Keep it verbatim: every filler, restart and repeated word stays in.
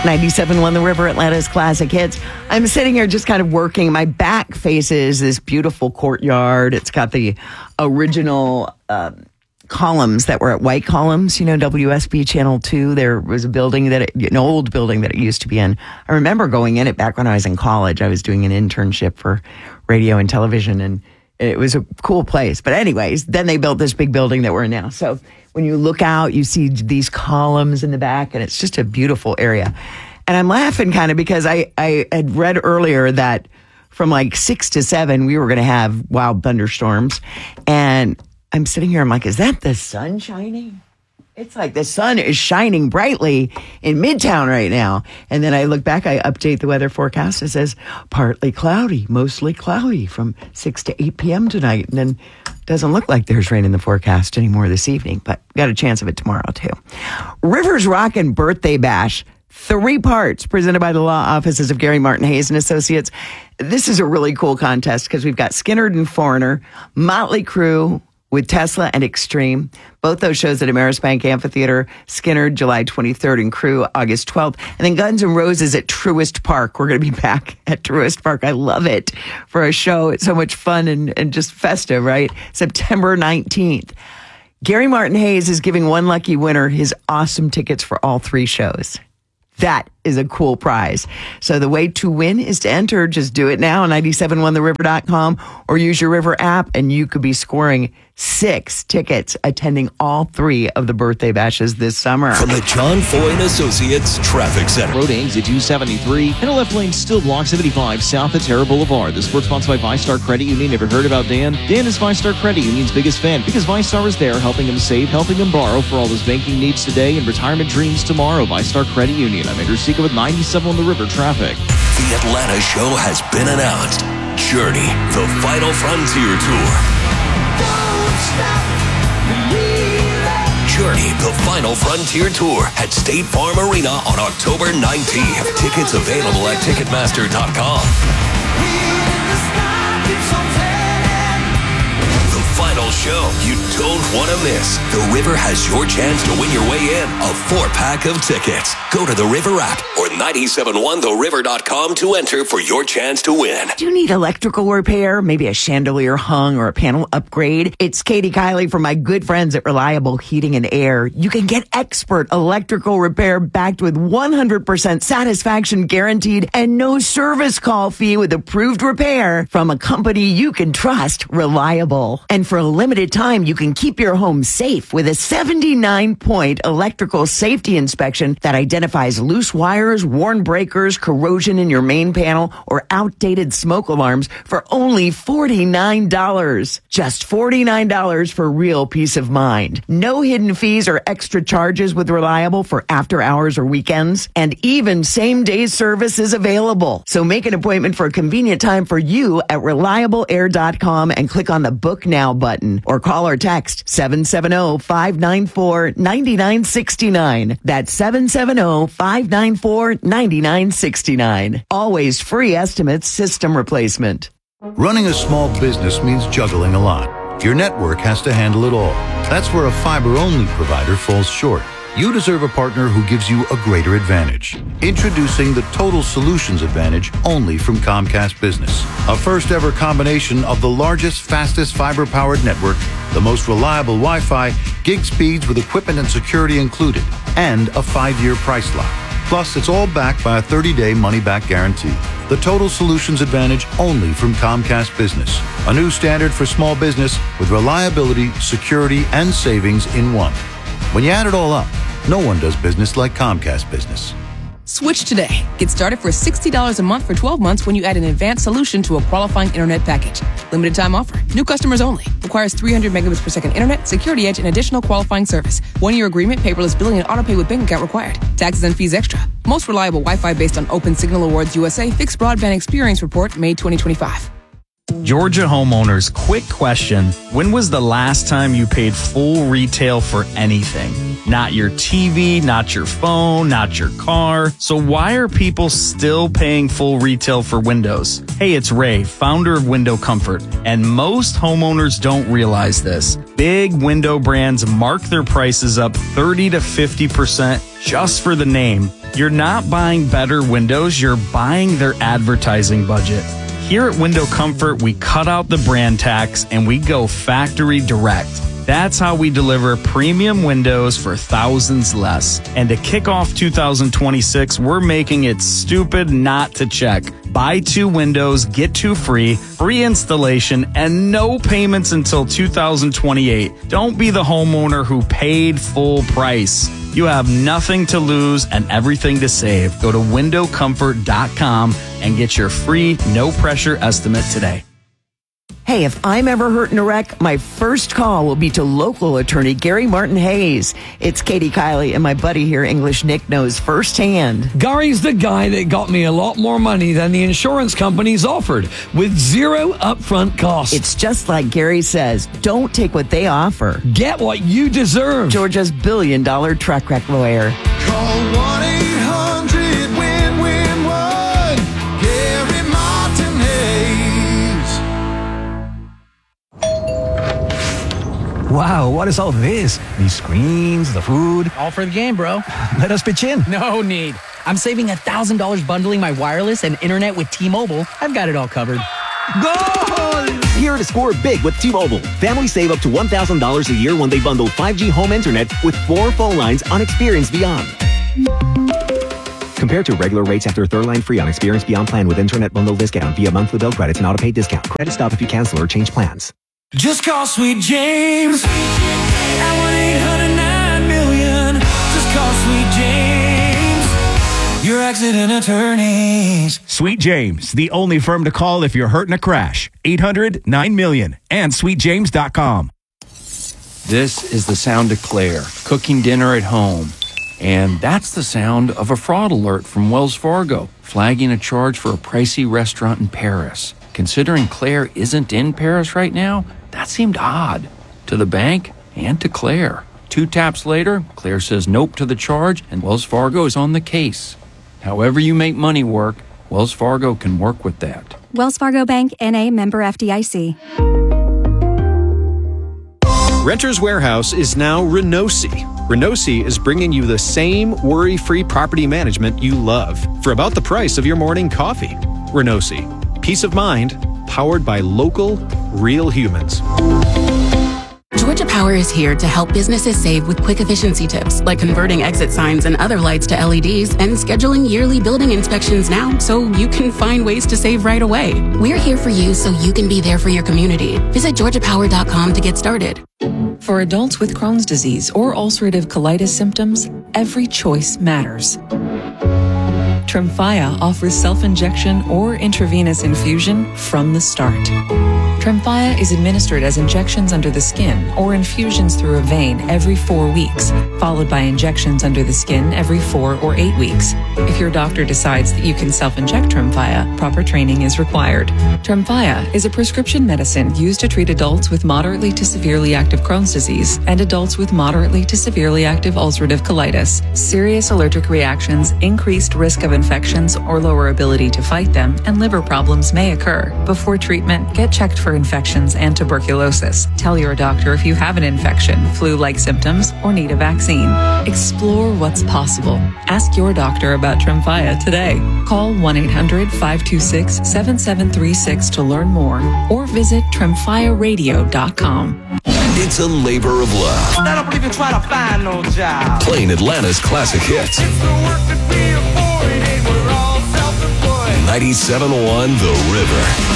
ninety-seven point one The River, Atlanta's classic hits. I'm sitting here just kind of working. My back faces this beautiful courtyard. It's got the original uh, columns that were at White Columns, you know, W S B Channel two. There was a building that, it, an old building that it used to be in. I remember going in it back when I was in college. I was doing an internship for radio and television, and it was a cool place. But anyways, then they built this big building that we're in now. So when you look out, you see these columns in the back, and it's just a beautiful area. And I'm laughing kind of because I, I had read earlier that from like six to seven, we were going to have wild thunderstorms. And I'm sitting here, I'm like, is that the sun shining? It's like the sun is shining brightly in Midtown right now. And then I look back, I update the weather forecast. It says partly cloudy, mostly cloudy from six to eight p.m. tonight. And then it doesn't look like there's rain in the forecast anymore this evening, but got a chance of it tomorrow too. Rivers Rockin' Birthday Bash. Three parts presented by the law offices of Gary Martin Hayes and Associates. This is a really cool contest because we've got Skynyrd and Foreigner, Motley Crue with Tesla and Extreme. Both those shows at Amerisbank Amphitheater. Skynyrd July twenty-third and Crue August twelfth. And then Guns N' Roses at Truist Park. We're going to be back at Truist Park. I love it for a show. It's so much fun and, and just festive, right? September nineteenth. Gary Martin Hayes is giving one lucky winner his awesome tickets for all three shows. That is a cool prize. So the way to win is to enter. Just do it now, ninety-seven point one the river dot com, or use your River app, and you could be scoring six tickets attending all three of the birthday bashes this summer. From the John Foy and Associates Traffic Center. Road exit two seventy-three and a left lane still blocks seventy-five south of Terra Boulevard. The sports sponsored by ViStar Credit Union. Ever heard about Dan? Dan is ViStar Credit Union's biggest fan because ViStar is there helping him save, helping him borrow for all his banking needs today and retirement dreams tomorrow. ViStar Credit Union. I'm Andrew Seeker with ninety-seven on the River Traffic. The Atlanta show has been announced. Journey, the Final Frontier Tour. Journey, the Final Frontier Tour at State Farm Arena on October nineteenth. Tickets available at Ticketmaster dot com. Final show you don't want to miss. The River has your chance to win your way in a four-pack of tickets. Go to the River app or ninety-seven point one the river dot com to enter for your chance to win. Do you need electrical repair? Maybe a chandelier hung or a panel upgrade? It's Katie Kiley from my good friends at Reliable Heating and Air. You can get expert electrical repair backed with one hundred percent satisfaction guaranteed and no service call fee with approved repair from a company you can trust, Reliable. And for a limited time, you can keep your home safe with a seventy-nine point electrical safety inspection that identifies loose wires, worn breakers, corrosion in your main panel, or outdated smoke alarms for only forty-nine dollars. Just forty-nine dollars for real peace of mind. No hidden fees or extra charges with Reliable for after hours or weekends, and even same-day service is available. So make an appointment for a convenient time for you at reliable air dot com and click on the Book Now button, or call or text seven seven zero, five nine four, nine nine six nine. That's seven seven zero, five nine four, nine nine six nine. Always free estimates, system replacement. Running a small business means juggling a lot. Your network has to handle it all. That's where a fiber-only provider falls short. You deserve a partner who gives you a greater advantage. Introducing the Total Solutions Advantage only from Comcast Business. A first-ever combination of the largest, fastest fiber-powered network, the most reliable Wi-Fi, gig speeds with equipment and security included, and a five-year price lock. Plus, it's all backed by a thirty-day money-back guarantee. The Total Solutions Advantage only from Comcast Business. A new standard for small business with reliability, security, and savings in one. When you add it all up, no one does business like Comcast Business. Switch today. Get started for sixty dollars a month for twelve months when you add an advanced solution to a qualifying internet package. Limited time offer. New customers only. Requires three hundred megabits per second internet, security edge, and additional qualifying service. One-year agreement, paperless billing, and autopay with bank account required. Taxes and fees extra. Most reliable Wi-Fi based on Open Signal Awards U S A Fixed Broadband Experience Report, May twenty twenty-five. Georgia homeowners, quick question. When was the last time you paid full retail for anything? Not your T V, not your phone, not your car. So why are people still paying full retail for windows? Hey, it's Ray, founder of Window Comfort, and most homeowners don't realize this. Big window brands mark their prices up thirty to fifty percent just for the name. You're not buying better windows, you're buying their advertising budget. Here at Window Comfort, we cut out the brand tax and we go factory direct. That's how we deliver premium windows for thousands less. And to kick off two thousand twenty-six, we're making it stupid not to check. Buy two windows, get two free, free installation, and no payments until two thousand twenty-eight. Don't be the homeowner who paid full price. You have nothing to lose and everything to save. Go to window comfort dot com and get your free, no-pressure estimate today. Hey, if I'm ever hurt in a wreck, my first call will be to local attorney Gary Martin Hayes. It's Katie Kiley and my buddy here, English Nick, knows firsthand. Gary's the guy that got me a lot more money than the insurance companies offered, with zero upfront costs. It's just like Gary says, don't take what they offer. Get what you deserve. Georgia's billion-dollar truck wreck lawyer. Call one eight hundred win win one. Gary Martin Hayes. Wow, what is all this? These screens, the food. All for the game, bro. Let us pitch in. No need. I'm saving one thousand dollars bundling my wireless and internet with T-Mobile. I've got it all covered. Goal! Here to score big with T-Mobile. Families save up to one thousand dollars a year when they bundle five G home internet with four phone lines on Experience Beyond. Compared to regular rates after third line free on Experience Beyond plan with internet bundle discount via monthly bill credits and auto-pay discount. Credit stop if you cancel or change plans. Just call Sweet James at one eight hundred nine million. Just call Sweet James, your accident attorneys. Sweet James, the only firm to call if you're hurt in a crash. eight hundred nine million and sweet james dot com. This is the sound of Claire cooking dinner at home. And that's the sound of a fraud alert from Wells Fargo, flagging a charge for a pricey restaurant in Paris. Considering Claire isn't in Paris right now, that seemed odd to the bank and to Claire. Two taps later, Claire says nope to the charge, and Wells Fargo is on the case. However you make money work, Wells Fargo can work with that. Wells Fargo Bank, N A, member F D I C. Renters Warehouse is now Renosi. Renosi is bringing you the same worry-free property management you love for about the price of your morning coffee. Renosi. Peace of mind, powered by local, real humans. Georgia Power is here to help businesses save with quick efficiency tips, like converting exit signs and other lights to L E Ds and scheduling yearly building inspections now so you can find ways to save right away. We're here for you so you can be there for your community. Visit georgia power dot com to get started. For adults with Crohn's disease or ulcerative colitis symptoms, every choice matters. Tremfya offers self-injection or intravenous infusion from the start. Tremfya is administered as injections under the skin or infusions through a vein every four weeks, followed by injections under the skin every four or eight weeks. If your doctor decides that you can self-inject Tremfya, proper training is required. Tremfya is a prescription medicine used to treat adults with moderately to severely active Crohn's disease and adults with moderately to severely active ulcerative colitis. Serious allergic reactions, increased risk of infections or lower ability to fight them, and liver problems may occur. Before treatment, get checked for infections and tuberculosis. Tell your doctor if you have an infection, flu-like symptoms, or need a vaccine. Explore what's possible. Ask your doctor about Tremfya today. Call one eight hundred five two six seven seven three six to learn more or visit tremfya radio dot com. It's a labor of love. I don't believe you try to find no job. Playing Atlanta's classic hits. It's the work that we avoid, and we're all self-employed. ninety-seven point one The River.